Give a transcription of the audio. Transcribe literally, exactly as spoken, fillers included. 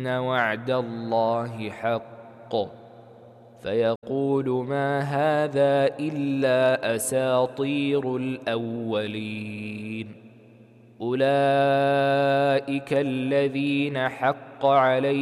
إن وعد الله حق فيقول ما هذا إلا أساطير الأولين أولئك الذين حق عليهم